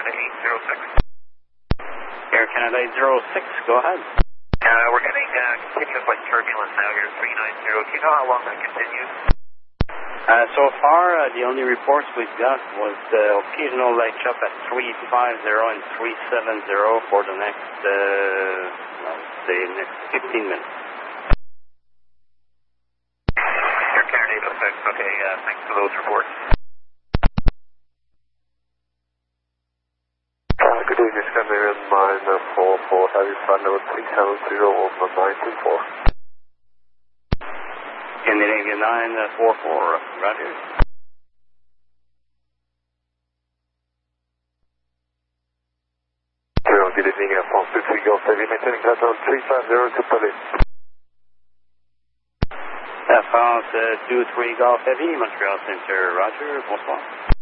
Canada 806. Air Canada 806, go ahead. We're getting continuous light turbulence now here, 390. Do you know how long that continues? So far, the only reports we've got was occasional light chop at 350 and 370 for the next, next 15 minutes. Air Canada 806, okay, thanks for those reports. Good evening, Scandinavian 944, have you found number 370 over 924? Canadian 944, roger. Good evening, France 23 Golf Heavy, maintaining platform 350 to Paris. France 23 Golf Heavy, Montreal Center, roger, bonsoir.